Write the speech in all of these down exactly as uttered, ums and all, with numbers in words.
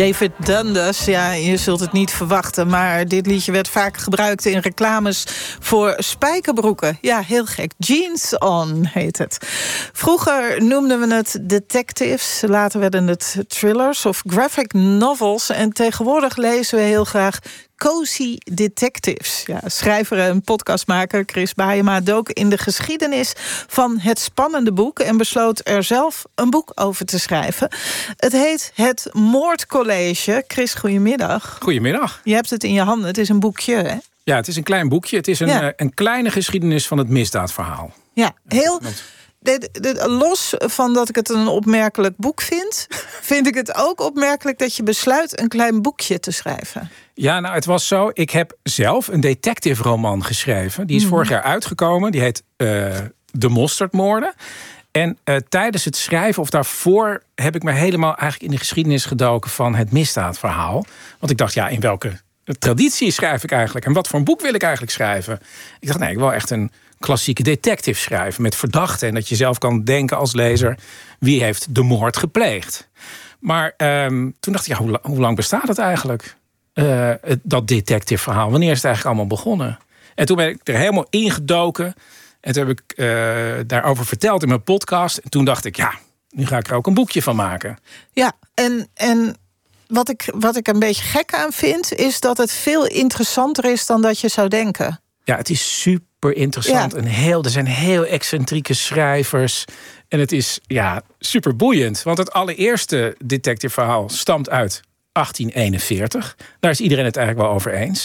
David Dundas, ja, je zult het niet verwachten, maar dit liedje werd vaak gebruikt in reclames voor spijkerbroeken. Ja, heel gek. Jeans On heet het. Vroeger noemden we het detectives, later werden het thrillers of graphic novels. En tegenwoordig lezen we heel graag cozy detectives. Ja, schrijver en podcastmaker Chris Baaijema dook in de geschiedenis van het spannende boek en besloot er zelf een boek over te schrijven. Het heet Het Moordcollege. Chris, goedemiddag. Goedemiddag. Je hebt het in je handen. Het is een boekje, hè? Ja, het is een klein boekje. Het is een, ja. uh, een kleine geschiedenis van het misdaadverhaal. Ja, heel... De, de, los van dat ik het een opmerkelijk boek vind, vind ik het ook opmerkelijk dat je besluit een klein boekje te schrijven. Ja, nou, het was zo. Ik heb zelf een detective roman geschreven. Die is mm. vorig jaar uitgekomen. Die heet uh, De Mosterdmoorden. En uh, tijdens het schrijven, of daarvoor, heb ik me helemaal eigenlijk in de geschiedenis gedoken van het misdaadverhaal. Want ik dacht, ja, in welke traditie schrijf ik eigenlijk? En wat voor een boek wil ik eigenlijk schrijven? Ik dacht, nee, ik wil echt een klassieke detective schrijven met verdachten. En dat je zelf kan denken als lezer, wie heeft de moord gepleegd? Maar um, toen dacht ik, ja, hoe, hoe lang bestaat het eigenlijk? Uh, dat detective verhaal. Wanneer is het eigenlijk allemaal begonnen? En toen ben ik er helemaal ingedoken. En toen heb ik uh, daarover verteld in mijn podcast. En toen dacht ik, ja, nu ga ik er ook een boekje van maken. Ja, en... en... Wat ik, wat ik een beetje gek aan vind, is dat het veel interessanter is dan dat je zou denken. Ja, het is super interessant. Ja. En heel, er zijn heel excentrieke schrijvers. En het is ja, super boeiend. Want het allereerste detective verhaal stamt uit achttien eenenveertig. Daar is iedereen het eigenlijk wel over eens.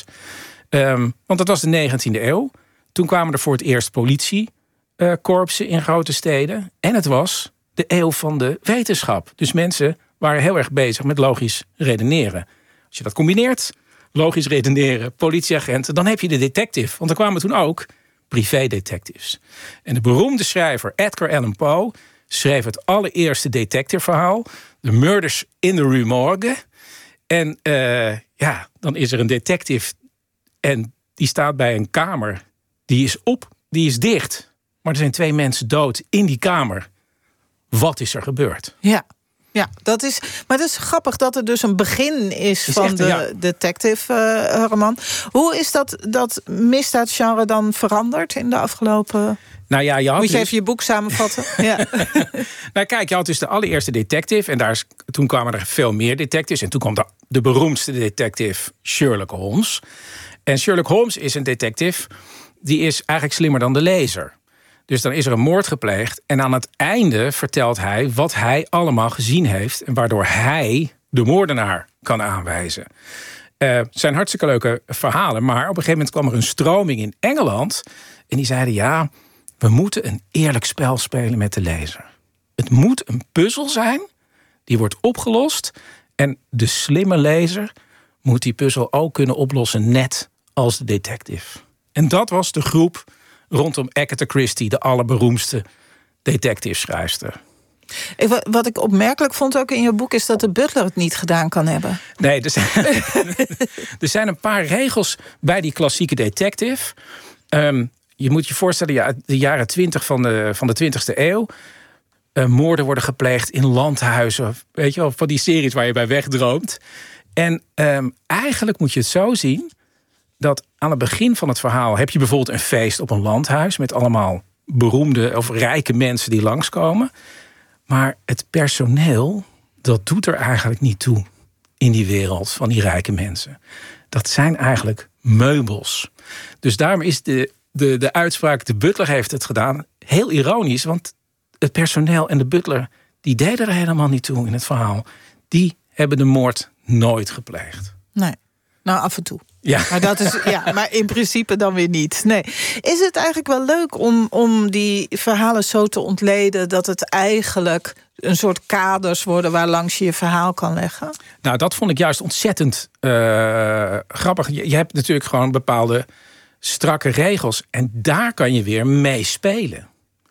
Um, want dat was de negentiende eeuw. Toen kwamen er voor het eerst politiekorpsen in grote steden. En het was de eeuw van de wetenschap. Dus mensen waren heel erg bezig met logisch redeneren. Als je dat combineert, logisch redeneren, politieagenten, dan heb je de detective. Want er kwamen toen ook privédetectives. En de beroemde schrijver Edgar Allan Poe schreef het allereerste detectiveverhaal, The Murders in the Rue Morgue. En uh, ja, dan is er een detective en die staat bij een kamer. Die is op, die is dicht. Maar er zijn twee mensen dood in die kamer. Wat is er gebeurd? Ja. Ja, dat is, maar het is grappig dat er dus een begin is, is van echt, de ja. detective uh, roman. Hoe is dat, dat misdaadgenre dan veranderd in de afgelopen... Nou ja, je had Moet je dus... even je boek samenvatten? Ja. Nou kijk, je had dus de allereerste detective. En daar is, toen kwamen er veel meer detectives. En toen kwam de, de beroemdste detective Sherlock Holmes. En Sherlock Holmes is een detective, die is eigenlijk slimmer dan de lezer. Dus dan is er een moord gepleegd. En aan het einde vertelt hij wat hij allemaal gezien heeft. En waardoor hij de moordenaar kan aanwijzen. Uh, het zijn hartstikke leuke verhalen. Maar op een gegeven moment kwam er een stroming in Engeland. En die zeiden, ja, we moeten een eerlijk spel spelen met de lezer. Het moet een puzzel zijn. Die wordt opgelost. En de slimme lezer moet die puzzel ook kunnen oplossen. Net als de detective. En dat was de groep rondom Agatha Christie, de allerberoemdste detective-schrijfster. Wat ik opmerkelijk vond ook in je boek is dat de butler het niet gedaan kan hebben. Nee, er zijn, er zijn een paar regels bij die klassieke detective. Um, je moet je voorstellen, ja, de jaren twintig van de, van de twintigste eeuw. Uh, moorden worden gepleegd in landhuizen. Weet je wel, van die series waar je bij wegdroomt. En um, eigenlijk moet je het zo zien dat aan het begin van het verhaal heb je bijvoorbeeld een feest op een landhuis met allemaal beroemde of rijke mensen die langskomen. Maar het personeel, dat doet er eigenlijk niet toe in die wereld van die rijke mensen. Dat zijn eigenlijk meubels. Dus daarom is de, de, de uitspraak, de butler heeft het gedaan, heel ironisch. Want het personeel en de butler, die deden er helemaal niet toe in het verhaal. Die hebben de moord nooit gepleegd. Nee, nou af en toe. Ja. Maar, dat is, ja, maar in principe dan weer niet. Nee. Is het eigenlijk wel leuk om, om die verhalen zo te ontleden dat het eigenlijk een soort kaders worden waar langs je je verhaal kan leggen? Nou, dat vond ik juist ontzettend uh, grappig. Je, je hebt natuurlijk gewoon bepaalde strakke regels en daar kan je weer mee spelen.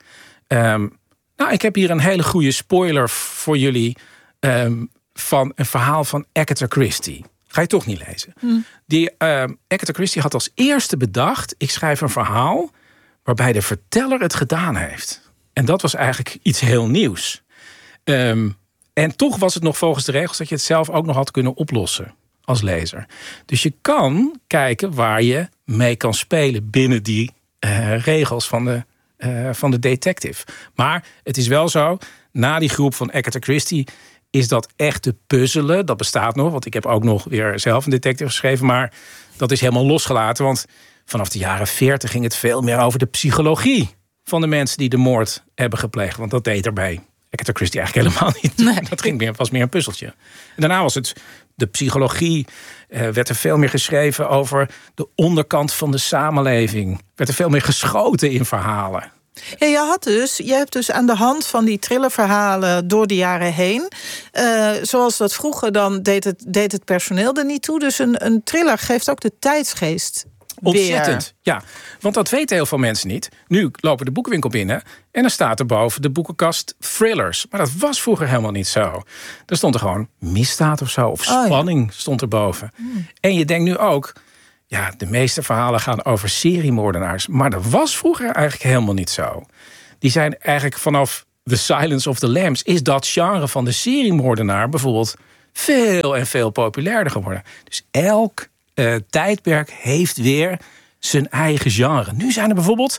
Um, nou, ik heb hier een hele goede spoiler voor jullie um, van een verhaal van Agatha Christie. Ga je toch niet lezen. Hmm. Die uh, Agatha Christie had als eerste bedacht, ik schrijf een verhaal waarbij de verteller het gedaan heeft. En dat was eigenlijk iets heel nieuws. Um, En toch was het nog volgens de regels dat je het zelf ook nog had kunnen oplossen als lezer. Dus je kan kijken waar je mee kan spelen binnen die uh, regels van de, uh, van de detective. Maar het is wel zo, na die groep van Agatha Christie is dat echte puzzelen, dat bestaat nog. Want ik heb ook nog weer zelf een detective geschreven, maar dat is helemaal losgelaten. Want vanaf de jaren veertig ging het veel meer over de psychologie van de mensen die de moord hebben gepleegd. Want dat deed erbij Agatha Christie eigenlijk helemaal niet. Nee. Dat ging meer, was meer een puzzeltje. En daarna was het de psychologie. Uh, werd er veel meer geschreven over de onderkant van de samenleving. Werd er veel meer geschoten in verhalen. Ja, je, had dus, je hebt dus aan de hand van die thrillerverhalen door de jaren heen, Uh, zoals dat vroeger, dan deed het, deed het personeel er niet toe. Dus een, een thriller geeft ook de tijdsgeest. Ontzettend, ja. Want dat weten heel veel mensen niet. Nu lopen de boekenwinkel binnen en dan staat er boven de boekenkast thrillers. Maar dat was vroeger helemaal niet zo. Er stond er gewoon misdaad of zo, of spanning oh, ja. stond er boven. Hmm. En je denkt nu ook, ja, de meeste verhalen gaan over seriemoordenaars. Maar dat was vroeger eigenlijk helemaal niet zo. Die zijn eigenlijk vanaf The Silence of the Lambs is dat genre van de seriemoordenaar bijvoorbeeld veel en veel populairder geworden. Dus elk uh, tijdperk heeft weer zijn eigen genre. Nu zijn er bijvoorbeeld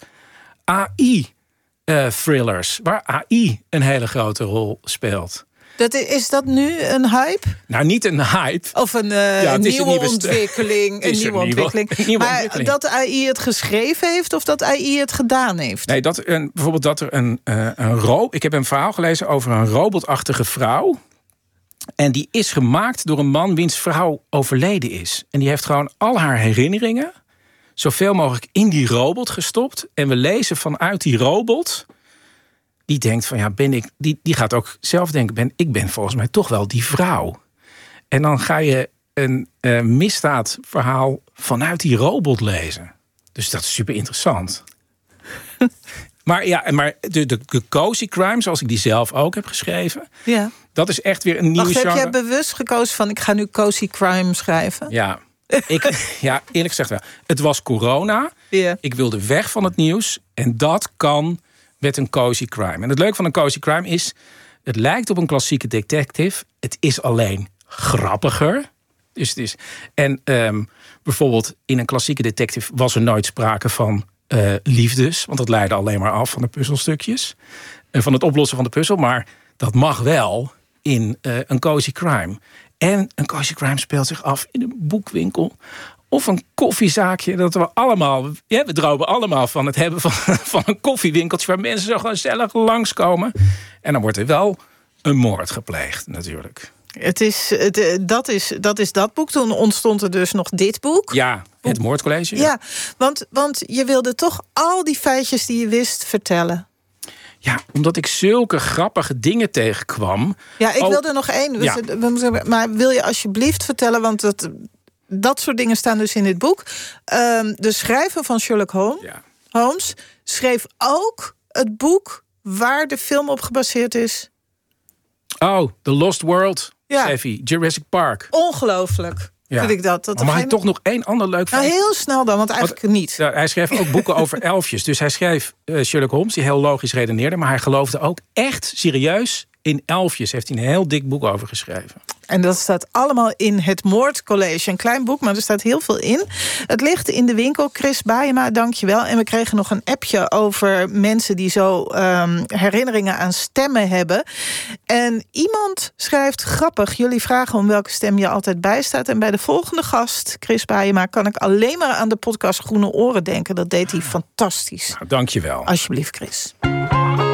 A I-thrillers, uh, waar A I een hele grote rol speelt. Dat is, is dat nu een hype? Nou, niet een hype. Of een, uh, ja, een nieuwe, een nieuwe ontwikkeling. Een nieuwe ontwikkeling. Een nieuwe maar ontwikkeling. Dat A I het geschreven heeft of dat A I het gedaan heeft? Nee, dat een, bijvoorbeeld dat er een, uh, een ro- Ik heb een verhaal gelezen over een robotachtige vrouw. En die is gemaakt door een man wiens vrouw overleden is. En die heeft gewoon al haar herinneringen zoveel mogelijk in die robot gestopt. En we lezen vanuit die robot. Die denkt van ja, ben ik. Die, die gaat ook zelf denken, ben, ik ben volgens mij toch wel die vrouw. En dan ga je een uh, misdaadverhaal vanuit die robot lezen. Dus dat is super interessant. Maar ja, maar de, de, de cozy crime, zoals ik die zelf ook heb geschreven, ja. dat is echt weer een nieuwe genre. Wacht, heb jij bewust gekozen van ik ga nu cozy crime schrijven? Ja, ik, ja eerlijk gezegd wel. Het was corona. Ja. Ik wilde weg van het nieuws. En dat kan met een cozy crime. En het leuke van een cozy crime is, het lijkt op een klassieke detective. Het is alleen grappiger. Dus het is, en um, bijvoorbeeld in een klassieke detective was er nooit sprake van uh, liefdes. Want dat leidde alleen maar af van de puzzelstukjes. En van het oplossen van de puzzel. Maar dat mag wel in uh, een cozy crime. En een cozy crime speelt zich af in een boekwinkel of een koffiezaakje. Dat we allemaal, ja, we dromen allemaal van het hebben van, van een koffiewinkeltje waar mensen zo gezellig langskomen. En dan wordt er wel een moord gepleegd, natuurlijk. Het is, het, dat, is, dat is dat boek. Toen ontstond er dus nog dit boek. Ja, het moordcollege. Ja, ja want, want je wilde toch al die feitjes die je wist vertellen. Ja, omdat ik zulke grappige dingen tegenkwam. Ja, ik oh, wilde nog één. Ja. Maar wil je alsjeblieft vertellen, want dat, dat soort dingen staan dus in dit boek. Um, de schrijver van Sherlock Holmes, ja. Holmes schreef ook het boek waar de film op gebaseerd is. Oh, The Lost World, ja. schreef hij. Jurassic Park. Ongelooflijk. Ja. Vind ik dat, dat maar mag ik toch nog één ander leuk feit? Nou, heel snel dan, want eigenlijk want, niet. Ja, hij schreef ook boeken over elfjes. Dus hij schreef uh, Sherlock Holmes, die heel logisch redeneerde. Maar hij geloofde ook echt serieus in elfjes. Heeft hij een heel dik boek over geschreven. En dat staat allemaal in het Moordcollege. Een klein boek, maar er staat heel veel in. Het ligt in de winkel. Chris Baaijema, dank je wel. En we kregen nog een appje over mensen die zo um, herinneringen aan stemmen hebben. En iemand schrijft, grappig, jullie vragen om welke stem je altijd bijstaat. En bij de volgende gast, Chris Baaijema, kan ik alleen maar aan de podcast Groene Oren denken. Dat deed hij fantastisch. Nou, dank je wel. Alsjeblieft, Chris.